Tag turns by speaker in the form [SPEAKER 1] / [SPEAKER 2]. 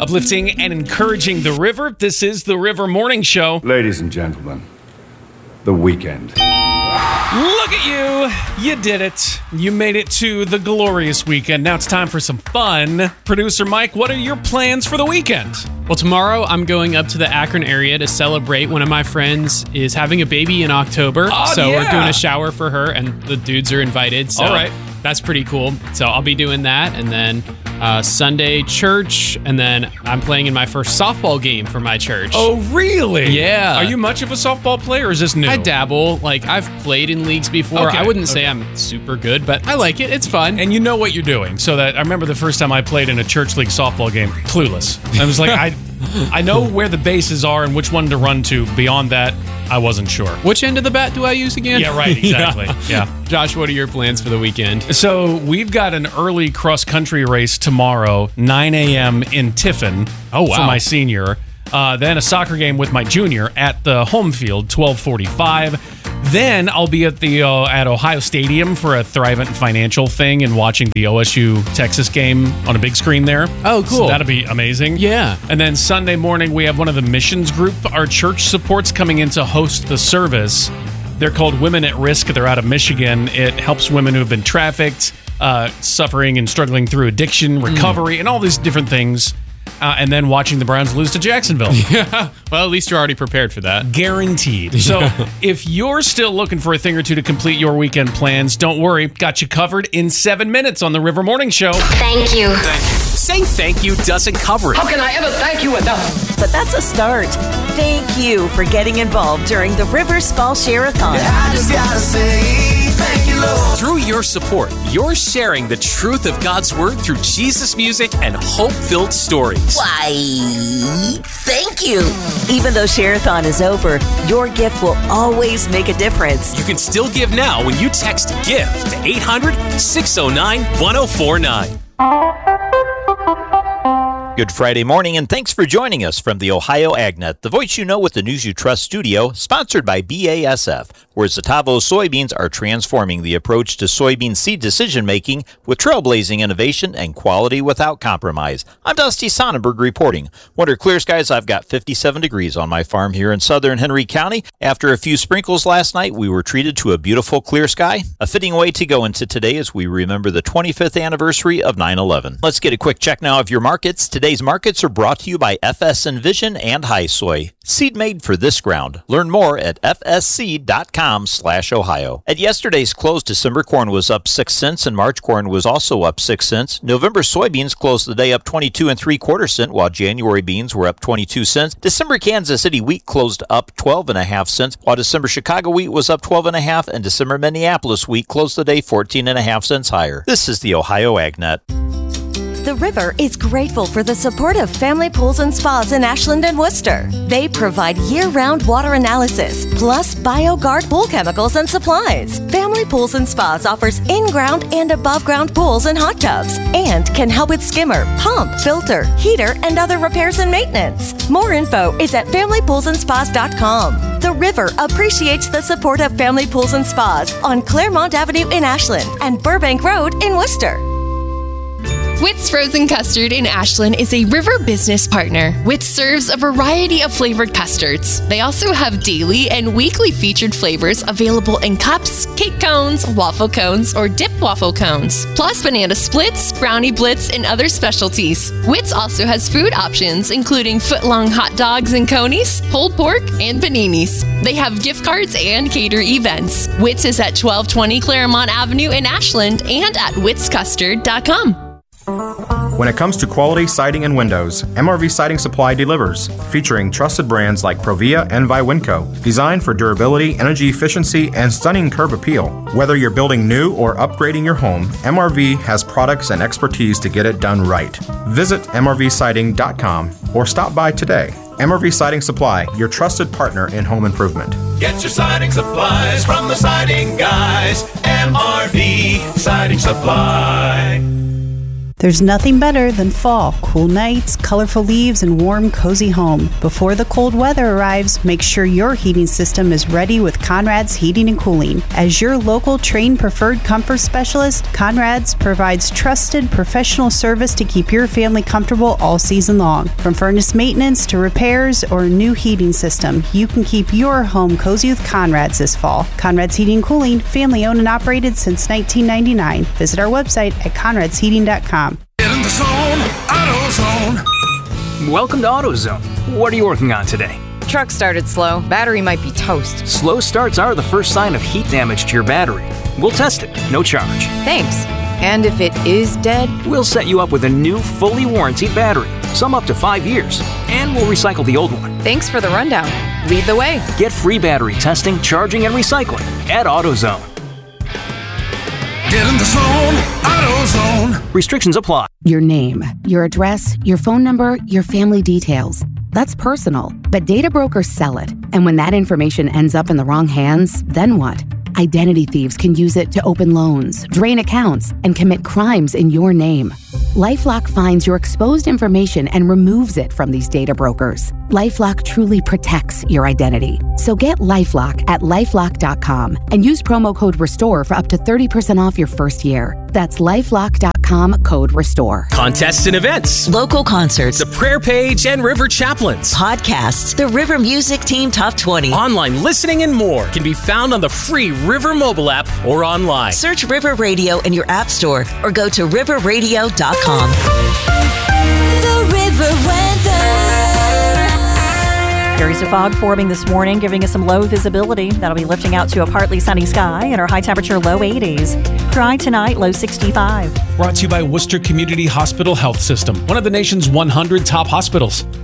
[SPEAKER 1] uplifting and encouraging the river. This is the River Morning Show.
[SPEAKER 2] Ladies and gentlemen, the weekend.
[SPEAKER 1] Look at you. You did it. You made it to the glorious weekend. Now it's time for some fun. Producer Mike, what are your plans for the weekend?
[SPEAKER 3] Well, tomorrow I'm going up to the Akron area to celebrate. One of my friends is having a baby in October. We're doing a shower for her, and the dudes are invited. So
[SPEAKER 1] all right.
[SPEAKER 3] That's pretty cool. So I'll be doing that, and then Sunday church, and then I'm playing in my first softball game for my church.
[SPEAKER 1] Oh, really?
[SPEAKER 3] Yeah.
[SPEAKER 1] Are you much of a softball player, or is this new?
[SPEAKER 3] I dabble. Like, I've played in leagues before.
[SPEAKER 1] Okay,
[SPEAKER 3] I wouldn't say I'm super good, but I like it. It's fun.
[SPEAKER 1] And you know what you're doing. So that I remember the first time I played in a church league softball game, clueless. I was like, I know where the bases are and which one to run to. Beyond that, I wasn't sure.
[SPEAKER 3] Which end of the bat do I use again?
[SPEAKER 1] Yeah, right, exactly. Yeah.
[SPEAKER 3] Josh, what are your plans for the weekend?
[SPEAKER 1] So we've got an early cross-country race tomorrow, 9 a.m. in Tiffin.
[SPEAKER 3] Oh, wow.
[SPEAKER 1] For my senior. Then a soccer game with my junior at the home field, 12:45. Then I'll be at Ohio Stadium for a Thrivent Financial thing and watching the OSU-Texas game on a big screen there.
[SPEAKER 3] Oh, cool.
[SPEAKER 1] So that'll be amazing.
[SPEAKER 3] Yeah.
[SPEAKER 1] And then Sunday morning, we have one of the missions group our church supports coming in to host the service. They're called Women at Risk. They're out of Michigan. It helps women who have been trafficked, suffering and struggling through addiction, recovery, and all these different things. And then watching the Browns lose to Jacksonville.
[SPEAKER 3] Yeah. Well, at least you're already prepared for that.
[SPEAKER 1] Guaranteed. So if you're still looking for a thing or two to complete your weekend plans, don't worry. Got you covered in 7 minutes on the River Morning Show.
[SPEAKER 4] Thank you.
[SPEAKER 5] Saying thank you doesn't cover it.
[SPEAKER 6] How can I ever thank you enough?
[SPEAKER 7] But that's a start. Thank you for getting involved during the Rivers Fall Share-a-thon.
[SPEAKER 5] I just gotta say thank you, Lord. Through your support, you're sharing the truth of God's Word through Jesus music and hope-filled stories.
[SPEAKER 7] Why, thank you. Even though Share-a-thon is over, your gift will always make a difference.
[SPEAKER 5] You can still give now when you text GIFT to 800-609-1049.
[SPEAKER 8] Good Friday morning, and thanks for joining us from the Ohio AgNet, the voice you know with the News You Trust studio, sponsored by BASF, where Zetavo soybeans are transforming the approach to soybean seed decision-making with trailblazing innovation and quality without compromise. I'm Dusty Sonnenberg reporting. Under clear skies, I've got 57 degrees on my farm here in southern Henry County. After a few sprinkles last night, we were treated to a beautiful clear sky. A fitting way to go into today as we remember the 25th anniversary of 9/11. Let's get a quick check now of your markets. Today's markets are brought to you by FS Envision and High Soy. Seed made for this ground. Learn more at fsseed.com/Ohio. At yesterday's close, December corn was up 6 cents and March corn was also up 6 cents. November soybeans closed the day up 22 3/4 cents, while January beans were up 22 cents. December Kansas City wheat closed up 12.5 cents, while December Chicago wheat was up 12.5, and December Minneapolis wheat closed the day 14.5 cents higher. This is the Ohio AgNet.
[SPEAKER 7] The River is grateful for the support of Family Pools and Spas in Ashland and Worcester. They provide year-round water analysis, plus BioGuard pool chemicals and supplies. Family Pools and Spas offers in-ground and above-ground pools and hot tubs, and can help with skimmer, pump, filter, heater, and other repairs and maintenance. More info is at FamilyPoolsandSpas.com. The River appreciates the support of Family Pools and Spas on Claremont Avenue in Ashland and Burbank Road in Worcester.
[SPEAKER 9] Witt's Frozen Custard in Ashland is a River business partner. Witt's serves a variety of flavored custards. They also have daily and weekly featured flavors available in cups, cake cones, waffle cones, or dip waffle cones, plus banana splits, brownie blitz, and other specialties. Witt's also has food options, including foot-long hot dogs and conies, pulled pork, and paninis. They have gift cards and cater events. Witt's is at 1220 Claremont Avenue in Ashland and at wittscustard.com.
[SPEAKER 10] When it comes to quality siding and windows, MRV Siding Supply delivers, featuring trusted brands like Provia and Viwinco, designed for durability, energy efficiency, and stunning curb appeal. Whether you're building new or upgrading your home, MRV has products and expertise to get it done right. Visit mrvsiding.com or stop by today. MRV Siding Supply, your trusted partner in home improvement.
[SPEAKER 11] Get your siding supplies from the siding guys. MRV Siding Supply.
[SPEAKER 4] There's nothing better than fall. Cool nights, colorful leaves, and warm, cozy home. Before the cold weather arrives, make sure your heating system is ready with Conrad's Heating and Cooling. As your local trained preferred comfort specialist, Conrad's provides trusted professional service to keep your family comfortable all season long. From furnace maintenance to repairs or a new heating system, you can keep your home cozy with Conrad's this fall. Conrad's Heating and Cooling, family owned and operated since 1999. Visit our website at conradsheating.com.
[SPEAKER 11] Get in the zone, AutoZone.
[SPEAKER 12] Welcome to AutoZone. What are you working on today?
[SPEAKER 13] Truck started slow. Battery might be toast.
[SPEAKER 12] Slow starts are the first sign of heat damage to your battery. We'll test it, no charge.
[SPEAKER 13] Thanks. And if it is dead?
[SPEAKER 12] We'll set you up with a new, fully warranted battery, some up to 5 years, and we'll recycle the old one.
[SPEAKER 13] Thanks for the rundown. Lead the way.
[SPEAKER 12] Get free battery testing, charging, and recycling at AutoZone.
[SPEAKER 11] Get in the zone, AutoZone.
[SPEAKER 12] Restrictions apply.
[SPEAKER 14] Your name, your address, your phone number, your family details. That's personal, but data brokers sell it. And when that information ends up in the wrong hands, then what? Identity thieves can use it to open loans, drain accounts, and commit crimes in your name. LifeLock finds your exposed information and removes it from these data brokers. LifeLock truly protects your identity. So get LifeLock at LifeLock.com and use promo code RESTORE for up to 30% off your first year. That's LifeLock.com, code RESTORE.
[SPEAKER 5] Contests and events.
[SPEAKER 15] Local concerts.
[SPEAKER 5] The Prayer Page and River Chaplains.
[SPEAKER 15] Podcasts. The River Music Team Top 20.
[SPEAKER 5] Online listening and more can be found on the free River mobile app or online.
[SPEAKER 15] Search River Radio in your app store or go to riverradio.com.
[SPEAKER 16] The River weather.
[SPEAKER 17] Areas of fog forming this morning, giving us some low visibility. That'll be lifting out to a partly sunny sky and our high temperature low 80s. Dry tonight, low 65.
[SPEAKER 1] Brought to you by Worcester Community Hospital Health System, one of the nation's 100 top hospitals.